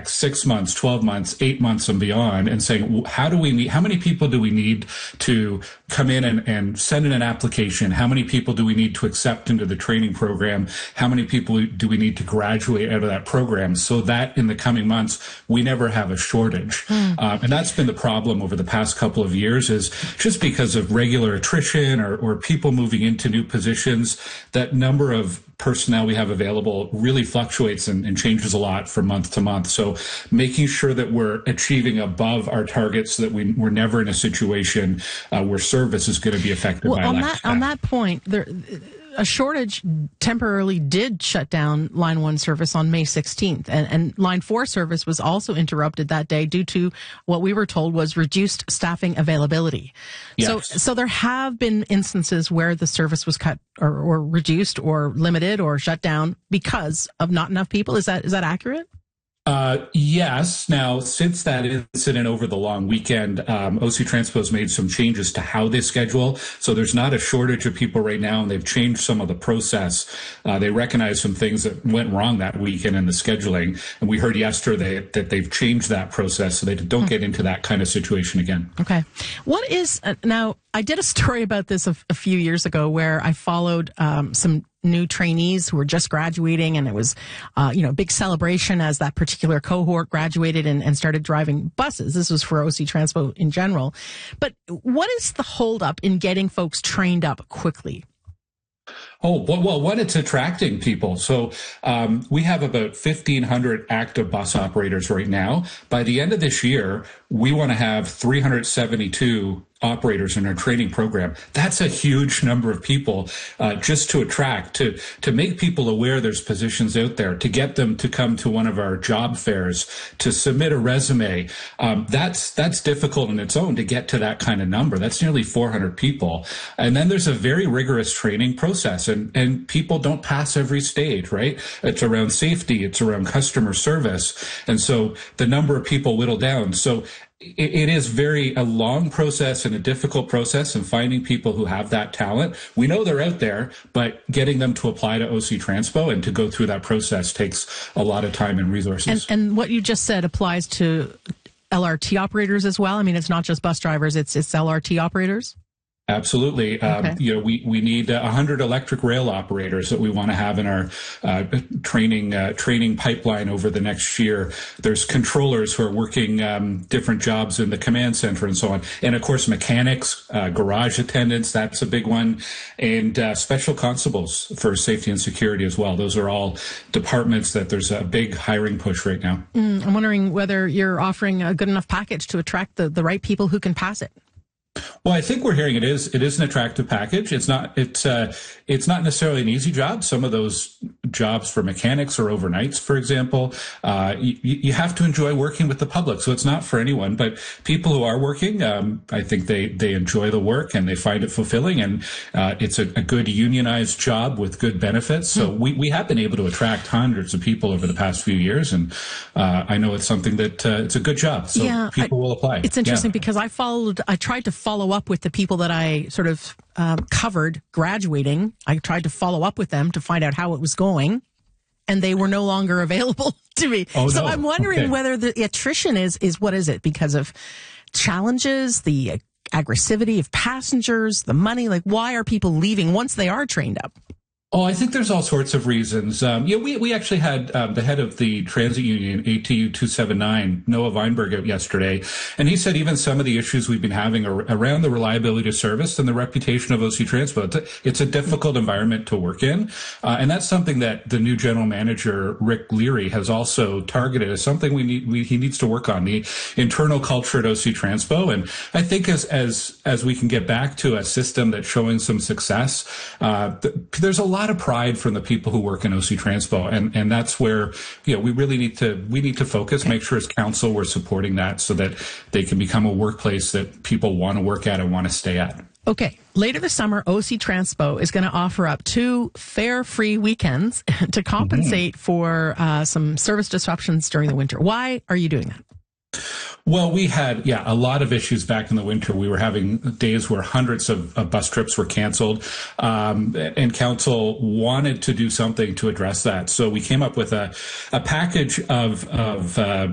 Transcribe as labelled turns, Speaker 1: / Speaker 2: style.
Speaker 1: next 6 months, 12 months, 8 months and beyond, and saying, how many people do we need to come in and send in an application? How many people do we need to accept into the training program? How many people do we need to graduate out of that program, so that in the coming months, we never have a shortage? And that's been the problem over the past couple of years, is just because of regular attrition or people moving into new positions, that number of personnel we have available really fluctuates and changes a lot from month to month. So making sure that we're achieving above our targets, so that we're never in a situation where service is going to be affected by lack of staff.
Speaker 2: On that point, a shortage temporarily did shut down Line 1 service on May 16th, and Line 4 service was also interrupted that day due to what we were told was reduced staffing availability.
Speaker 1: Yes.
Speaker 2: So there have been instances where the service was cut or reduced or limited or shut down because of not enough people. Is that accurate?
Speaker 1: Yes. Now, since that incident over the long weekend, OC Transpo has made some changes to how they schedule. So there's not a shortage of people right now, and they've changed some of the process. They recognize some things that went wrong that weekend in the scheduling. And we heard yesterday that they've changed that process so they don't get into that kind of situation again.
Speaker 2: Okay. What is, now, I did a story about this a few years ago where I followed some new trainees who were just graduating, and it was, a big celebration as that particular cohort graduated and started driving buses. This was for OC Transpo in general. But what is the holdup in getting folks trained up quickly?
Speaker 1: Oh, well, one, it's attracting people. So we have about 1,500 active bus operators right now. By the end of this year, we want to have 372 operators in our training program. That's a huge number of people just to attract, to make people aware there's positions out there, to get them to come to one of our job fairs, to submit a resume. That's difficult in its own to get to that kind of number. That's nearly 400 people. And then there's a very rigorous training process, and people don't pass every stage, right? It's around safety. It's around customer service. And so the number of people whittle down. So it is a long process and a difficult process, and finding people who have that talent. We know they're out there, but getting them to apply to OC Transpo and to go through that process takes a lot of time and resources.
Speaker 2: And what you just said applies to LRT operators as well? I mean, it's not just bus drivers, it's LRT operators?
Speaker 1: Absolutely.
Speaker 2: Okay.
Speaker 1: We need 100 electric rail operators that we want to have in our training pipeline over the next year. There's controllers who are working different jobs in the command center and so on. And of course, mechanics, garage attendants, that's a big one. And special constables for safety and security as well. Those are all departments that there's a big hiring push right now.
Speaker 2: I'm wondering whether you're offering a good enough package to attract the right people who can pass it.
Speaker 1: Well, I think we're hearing it is an attractive package. It's not necessarily an easy job. Some of those jobs for mechanics are overnights, for example. You have to enjoy working with the public, so it's not for anyone. But people who are working, I think they enjoy the work and they find it fulfilling, and it's a good unionized job with good benefits. So we have been able to attract hundreds of people over the past few years, and I know it's something that it's a good job. So people will apply.
Speaker 2: It's interesting because I tried to follow up with the people that I sort of covered graduating. I tried to follow up with them to find out how it was going, and they were no longer available to me.
Speaker 1: Oh,
Speaker 2: so
Speaker 1: no.
Speaker 2: I'm wondering whether the attrition is what is it? Because of challenges, the aggressivity of passengers, the money? Like, why are people leaving once they are trained up?
Speaker 1: Oh, I think there's all sorts of reasons. We actually had the head of the transit union, ATU 279, Noah Weinberg, out yesterday, and he said even some of the issues we've been having around the reliability of service and the reputation of OC Transpo, it's a difficult environment to work in, and that's something that the new general manager, Rick Leary, has also targeted as something he needs to work on, the internal culture at OC Transpo. And I think as we can get back to a system that's showing some success, there's a lot of pride from the people who work in OC Transpo, and that's where we really need to focus, make sure as council we're supporting that so that they can become a workplace that people want to work at and want to stay at.
Speaker 2: Okay. Later this summer, OC Transpo is going to offer up 2 fare-free weekends to compensate for some service disruptions during the winter. Why are you doing that?
Speaker 1: Well, we had, a lot of issues back in the winter. We were having days where hundreds of bus trips were canceled, and council wanted to do something to address that. So we came up with a package of